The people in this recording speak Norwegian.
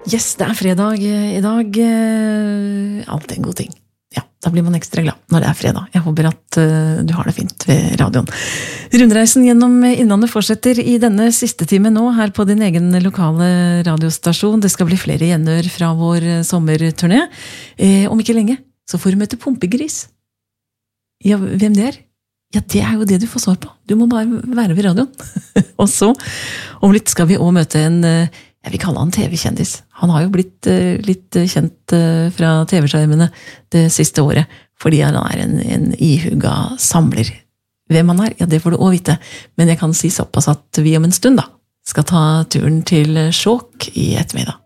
Yes, det fredag I dag. Alt en god ting. Ja, da blir man ekstra glad når det fredag. Jeg håper at du har det fint ved radioen. Rundreisen gjennom Innlandet fortsetter I denne siste time nå, her på din egen lokale radiostasjon. Det skal bli flere gjenhør fra vår sommerturné. Om ikke lenge, så får du møte Pumpegris. Ja, hvem det Ja, det jo det du får svar på. Du må bare være ved radioen. Og så, om litt skal vi også møte en, jeg vil kalle han TV-kjendis. Han har jo blitt litt kjent fra TV-skjermene det siste året, fordi han en ihuga samler. Hvem han ja, det får du også vite. Men jeg kan si såpass at vi om en stund da, skal ta turen til Skjåk I ettermiddag.